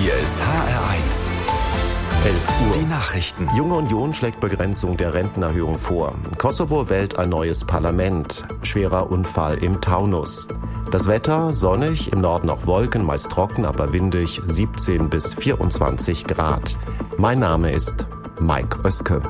Hier ist HR1. 11 Uhr. Die Nachrichten. Junge Union schlägt Begrenzung der Rentenerhöhung vor. Kosovo wählt ein neues Parlament. Schwerer Unfall im Taunus. Das Wetter sonnig, im Norden noch Wolken, meist trocken, aber windig, 17 bis 24 Grad. Mein Name ist Mike Oeske.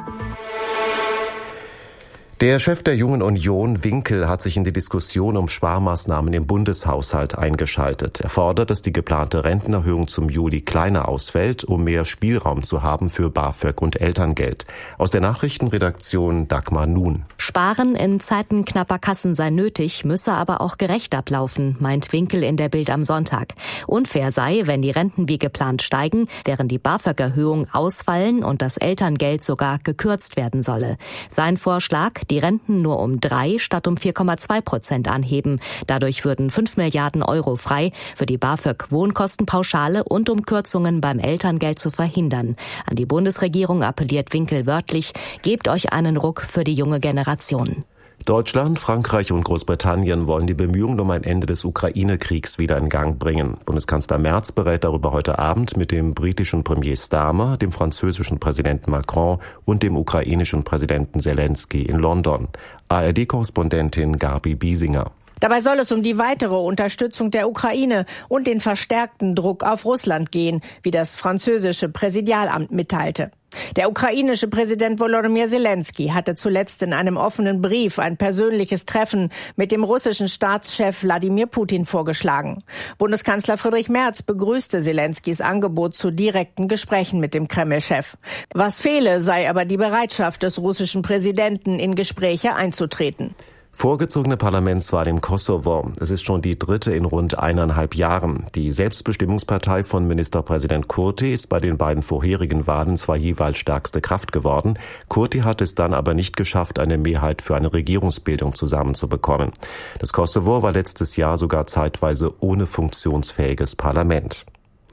Der Chef der Jungen Union, Winkel, hat sich in die Diskussion um Sparmaßnahmen im Bundeshaushalt eingeschaltet. Er fordert, dass die geplante Rentenerhöhung zum Juli kleiner ausfällt, um mehr Spielraum zu haben für BAföG und Elterngeld. Aus der Nachrichtenredaktion Dagmar Nun. Sparen in Zeiten knapper Kassen sei nötig, müsse aber auch gerecht ablaufen, meint Winkel in der Bild am Sonntag. Unfair sei, wenn die Renten wie geplant steigen, während die BAföG-Erhöhung ausfallen und das Elterngeld sogar gekürzt werden solle. Sein Vorschlag: die Renten nur um 3 statt um 4,2% anheben. Dadurch würden 5 Milliarden Euro frei für die BAföG-Wohnkostenpauschale und um Kürzungen beim Elterngeld zu verhindern. An die Bundesregierung appelliert Winkel wörtlich: gebt euch einen Ruck für die junge Generation. Deutschland, Frankreich und Großbritannien wollen die Bemühungen um ein Ende des Ukraine-Kriegs wieder in Gang bringen. Bundeskanzler Merz berät darüber heute Abend mit dem britischen Premier Starmer, dem französischen Präsidenten Macron und dem ukrainischen Präsidenten Zelensky in London. ARD-Korrespondentin Gabi Biesinger. Dabei soll es um die weitere Unterstützung der Ukraine und den verstärkten Druck auf Russland gehen, wie das französische Präsidialamt mitteilte. Der ukrainische Präsident Volodymyr Zelensky hatte zuletzt in einem offenen Brief ein persönliches Treffen mit dem russischen Staatschef Wladimir Putin vorgeschlagen. Bundeskanzler Friedrich Merz begrüßte Zelenskys Angebot zu direkten Gesprächen mit dem Kreml-Chef. Was fehle, sei aber die Bereitschaft des russischen Präsidenten, in Gespräche einzutreten. Vorgezogene Parlamentswahl im Kosovo. Es ist schon die dritte in rund 1,5 Jahren. Die Selbstbestimmungspartei von Ministerpräsident Kurti ist bei den beiden vorherigen Wahlen zwar jeweils stärkste Kraft geworden. Kurti hat es dann aber nicht geschafft, eine Mehrheit für eine Regierungsbildung zusammenzubekommen. Das Kosovo war letztes Jahr sogar zeitweise ohne funktionsfähiges Parlament.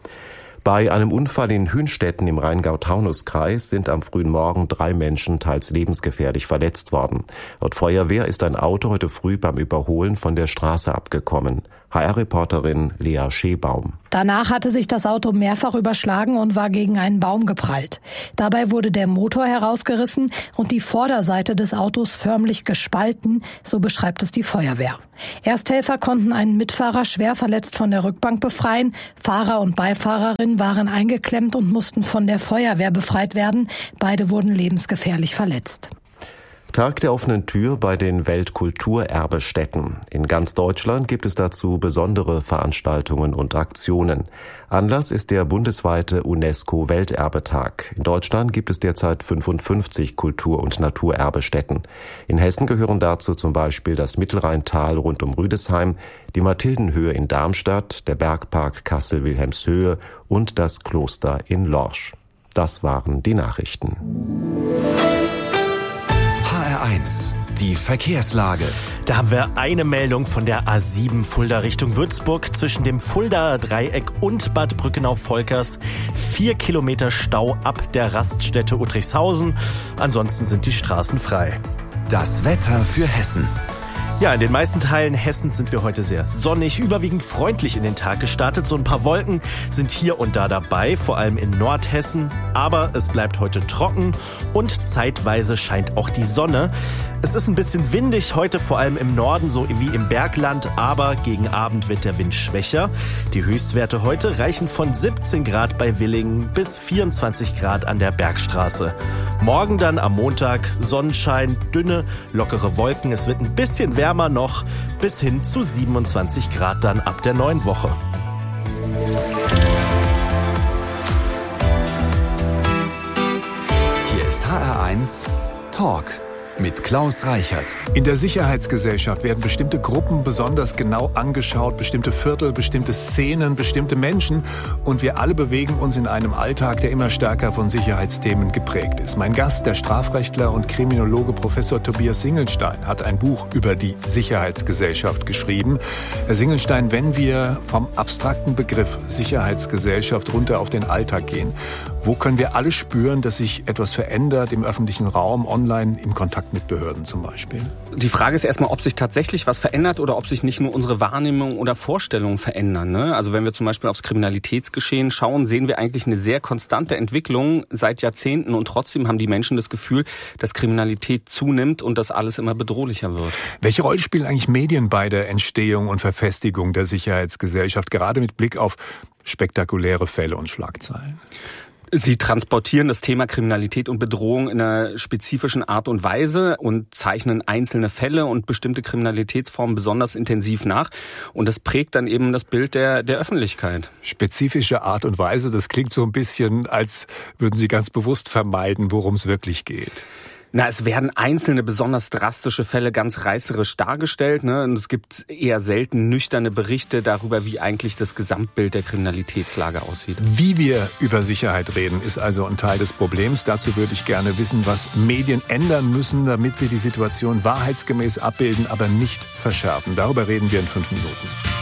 Bei einem Unfall in Hünstetten im Rheingau-Taunus-Kreis sind am frühen Morgen 3 Menschen teils lebensgefährlich verletzt worden. Laut Feuerwehr ist ein Auto heute früh beim Überholen von der Straße abgekommen. HR-Reporterin Lea Schebaum. Danach hatte sich das Auto mehrfach überschlagen und war gegen einen Baum geprallt. Dabei wurde der Motor herausgerissen und die Vorderseite des Autos förmlich gespalten, so beschreibt es die Feuerwehr. Ersthelfer konnten einen Mitfahrer schwer verletzt von der Rückbank befreien. Fahrer und Beifahrerin waren eingeklemmt und mussten von der Feuerwehr befreit werden. Beide wurden lebensgefährlich verletzt. Tag der offenen Tür bei den Weltkulturerbestätten. In ganz Deutschland gibt es dazu besondere Veranstaltungen und Aktionen. Anlass ist der bundesweite UNESCO-Welterbetag. In Deutschland gibt es derzeit 55 Kultur- und Naturerbestätten. In Hessen gehören dazu zum Beispiel das Mittelrheintal rund um Rüdesheim, die Mathildenhöhe in Darmstadt, der Bergpark Kassel-Wilhelmshöhe und das Kloster in Lorsch. Das waren die Nachrichten. HR1, die Verkehrslage. Da haben wir eine Meldung von der A7 Fulda Richtung Würzburg zwischen dem Fuldaer Dreieck und Bad Brückenau-Volkers. 4 Kilometer Stau ab der Raststätte Uttrichshausen. Ansonsten sind die Straßen frei. Das Wetter für Hessen. Ja, in den meisten Teilen Hessens sind wir heute sehr sonnig, überwiegend freundlich in den Tag gestartet. So ein paar Wolken sind hier und da dabei, vor allem in Nordhessen. Aber es bleibt heute trocken und zeitweise scheint auch die Sonne. Es ist ein bisschen windig heute, vor allem im Norden, so wie im Bergland. Aber gegen Abend wird der Wind schwächer. Die Höchstwerte heute reichen von 17 Grad bei Willingen bis 24 Grad an der Bergstraße. Morgen dann am Montag Sonnenschein, dünne, lockere Wolken. Es wird ein bisschen wärmer noch, bis hin zu 27 Grad dann ab der neuen Woche. Hier ist HR1 Talk mit Klaus Reichert. In der Sicherheitsgesellschaft werden bestimmte Gruppen besonders genau angeschaut, bestimmte Viertel, bestimmte Szenen, bestimmte Menschen. Und wir alle bewegen uns in einem Alltag, der immer stärker von Sicherheitsthemen geprägt ist. Mein Gast, der Strafrechtler und Kriminologe Professor Tobias Singelstein, hat ein Buch über die Sicherheitsgesellschaft geschrieben. Herr Singelstein, wenn wir vom abstrakten Begriff Sicherheitsgesellschaft runter auf den Alltag gehen, Wo können wir alle spüren, dass sich etwas verändert im öffentlichen Raum, online, im Kontakt mit Behörden zum Beispiel? Die Frage ist erstmal, ob sich tatsächlich was verändert oder ob sich nicht nur unsere Wahrnehmung oder Vorstellungen verändern. Ne? Also wenn wir zum Beispiel aufs Kriminalitätsgeschehen schauen, sehen wir eigentlich eine sehr konstante Entwicklung seit Jahrzehnten und trotzdem haben die Menschen das Gefühl, dass Kriminalität zunimmt und dass alles immer bedrohlicher wird. Welche Rolle spielen eigentlich Medien bei der Entstehung und Verfestigung der Sicherheitsgesellschaft, gerade mit Blick auf spektakuläre Fälle und Schlagzeilen? Sie transportieren das Thema Kriminalität und Bedrohung in einer spezifischen Art und Weise und zeichnen einzelne Fälle und bestimmte Kriminalitätsformen besonders intensiv nach. Und das prägt dann eben das Bild der Öffentlichkeit. Spezifische Art und Weise, das klingt so ein bisschen, als würden Sie ganz bewusst vermeiden, worum es wirklich geht. Na, es werden einzelne besonders drastische Fälle ganz reißerisch dargestellt, ne? Und es gibt eher selten nüchterne Berichte darüber, wie eigentlich das Gesamtbild der Kriminalitätslage aussieht. Wie wir über Sicherheit reden, ist also ein Teil des Problems. Dazu würde ich gerne wissen, was Medien ändern müssen, damit sie die Situation wahrheitsgemäß abbilden, aber nicht verschärfen. Darüber reden wir in 5 Minuten.